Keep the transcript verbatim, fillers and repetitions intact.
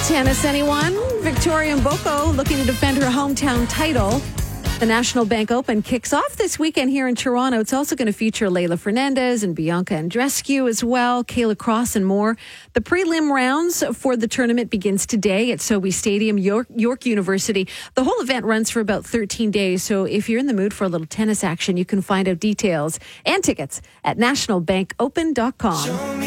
Tennis, anyone? Victoria Mboko looking to defend her hometown title. The National Bank Open kicks off this weekend here in Toronto. It's also going to feature Leylah Fernandez and Bianca Andreescu as well, Kayla Cross and more. The prelim rounds for the tournament begins today at Sobeys Stadium, York, York University. The whole event runs for about thirteen days. So if you're in the mood for a little tennis action, you can find out details and tickets at national bank open dot com.